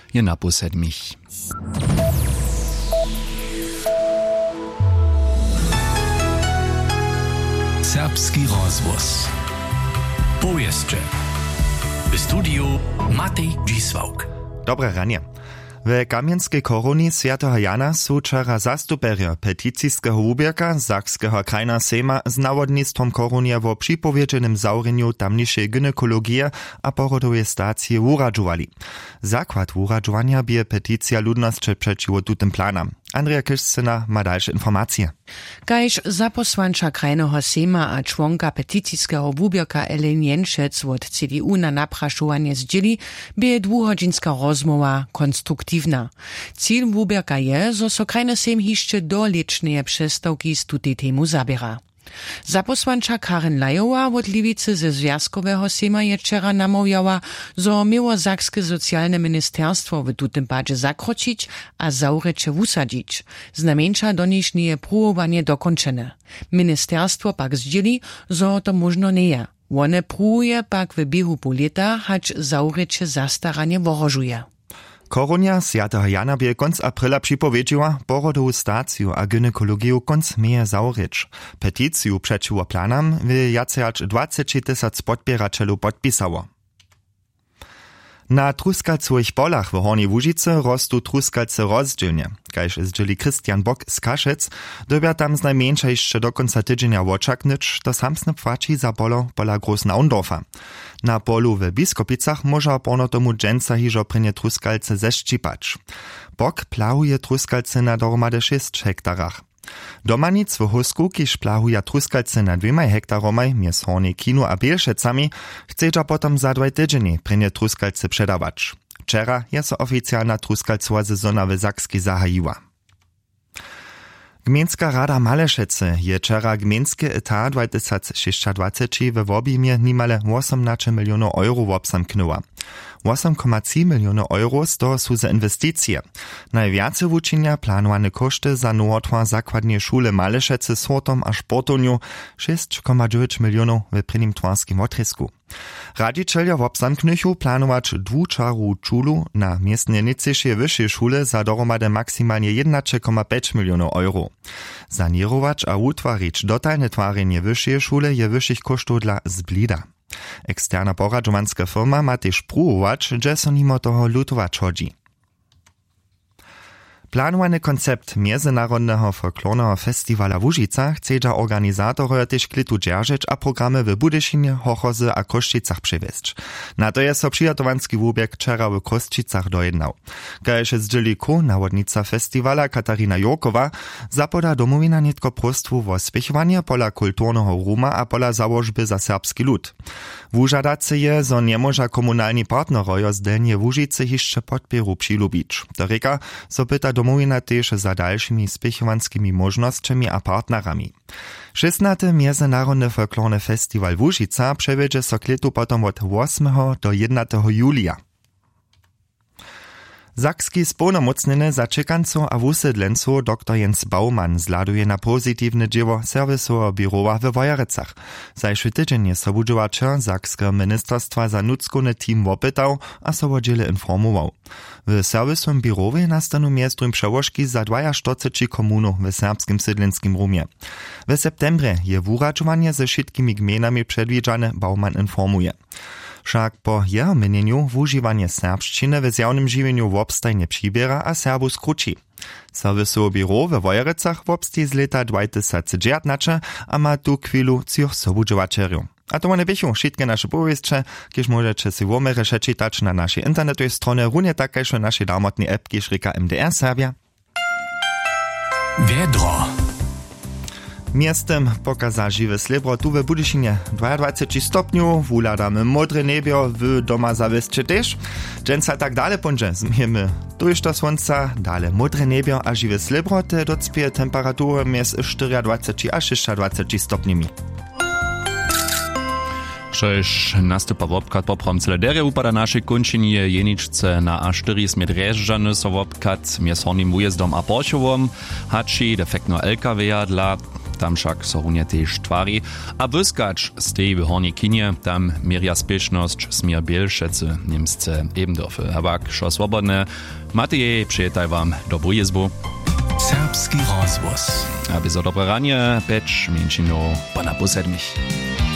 je na posedmich. Serbski rozvoz. Powieszcze. W studiu Matej Dzisłauk. Dobre ranie. W Kamienskiej Koruni Świętego Jana są wczoraj zastuperio peticijskiego ubierka Sakskiego krajna Sejma z nawodnictwom Korunie o przypowiedzianym zaureniu tamniejszej gynekologii a porodowej stacji uradżowali. Zakład uradżowania bije peticja ludności przeciwko tutym planom. Andrea Kiszczyna ma dalsze informacje. Kaž zaposłanča krajnego Sejma a członka peticijskiego ubierka Ellen Jenšec od CDU na napraszovanie zdzieli, bije dwuhodzinska rozmowa konstruktywna. Cíl ubierka je, zo so krajny Sejm hišće do lečneje přestawki z tutej temu zabiera. Zaposłanča Karen Lajowa od Liwicy ze Związkowego Sejma je wczera namawiała, zo miało Sakskie Socjalne Ministerstwo w tutym padzie zakročić a zaureče wusadzić. Znamieńcza doniżnie próbowanie dokończone. Ministerstwo pak zdzieli, zo to można nie je. One próbuje pak w biehu pół lata, hać zaureče zastaranie worożuje. Korunia Świętego Jana bie konc aprila przypowiedziła porodową stację a gynekologiju konc meje zaureć. Peticiju przeciwko planam w jacejač 20 000 podpieračelów podpisało. Na truskalcových polach w Hornej Łužicy rostu truskalce rozdzielnie. Kaž zdzieli Christian Bock z Kaszec, dobia tam z najmniejsza jeszcze do końca tydzienia oczaknyć, to samsne płaci za pola Großna Undorfa. Na polu w Biskopicach może porno tomu dżęca hižo prynie truskalce zeszczipać. Bock plahuje truskalce na dohromady 6 hektarach. Domanic w Husku, kiż plahuje truskalce na 2 hektaromaj, mies Hornej Kinu a Bielšecami, chcedza potom za 2 tydzienie prynie truskalce przedawać. Wczera je so oficjalna truskalcowa sezona w Sakskiej zahajiła. Gmienska rada Malešece je wczera gmienski etat 2026 w objemie nimale 18 milionów euro obsamknęła. 8,3 milionów euro z toho są za inwestycje. Najwiacej wuczynia planowane koszty za nowotwór zakładnej szule Malešece z sportom a sportowniu 6,9 milionów w prynnym twarskim otrysku. Radiczelia w obsamknychu planować dwuczaru czulu na miestnej nicyjszej wyższej szule za dohromady maksymalnie 11,5 milionów euro. Sanirować a utwarić dotajne twarenie wyższej szule je wyższych kosztów dla zblida. Eksterna poradžowanska firma ma też próbować, że so nimo toho lutować chodzi. Planowany koncept Międzynarodnego folklornego festiwala w Łužicach chcedza organizatory też klitu dzierżyć a programy w Budyszynie, Hochozy a Koščicach przewieźć. Na to jest so przygotowanski wubieg wczera w Koščicach dojednał. Kaž zdzieli nawodnica festiwala Katarina Jokowa zapoda domowina nitko prostwu o spěchowanie pola kulturnego ruma a pola założby za serbski lud. Wużadace je, zo nie może komunalni partnerojo z Delnie Łužicy jeszcze podpieru přilubić. To reka, so pyta domowina też za dalszymi spěchovanskimi możnościami a partnerami. 16. Międzynarodny folklorny festiwal w Łužica przewiedzie so klitu potom od 8. do 11. julia. Sakski sповномocnjeny za čekancov a wusydlencov dr. Jens Baumann zladuje na pozitywne dzieło serwisowego biurowa w Wojerecach. Zajszy tydzień je sobudżowaczer Sakskiego Ministerstwa za nudzkony team wopytał a sobodziele informował. W serwisowym biurowie nastanu miestrum przełożki za 42 komunów w serbskim sydlenskim rumie. W septembrze je wuradżowanie ze wszystkimi gmenami przedwidziane, Baumann informuje. Však po jeho menieniu wużywanie serbszczyny w zjawnym żywieniu wobstajnie přibiera a Serbu skruci. Serwisowe biuro w Wojerecach wobstej z leta 2019 a ma tu chwilu 3 sobudżowaczerów. A to one bychu wszystkie nasze powieście, kiež możecie si womery przeczytać na naszej internetowej stronie, runie takajże naszej darmotnej app, kiež reka MDR Serbia. Wiedro. Miestem pokaza žiwe slebro tu w Budyszynie 22 stopniów, wuladamy modre niebio, w doma zawieście też. Dżęca tak dalej pądże, zmiemy tuż do słońca, dalej modre niebio a žiwe slebro, te docpie temperatury mies 24 a 26 stopniami. Šež nastupa wopkat poprom celedere upada naszej končinie jeničce na A4 smed Rježdžany so wopkat mies Hornim ujezdom a Poršovom, hači defektno LKW dla tam však so runie tež tvári. A wyskać z tej w hornej kinie, tam mieria spieszność smier bielszece niemsce ebendorfe. A wak, šo swobodne, Matej, przyjetaj wam dobru jezbu. Serbski rozvoz. A bis o dobre ranie, becz, mięčino, pana posedmich.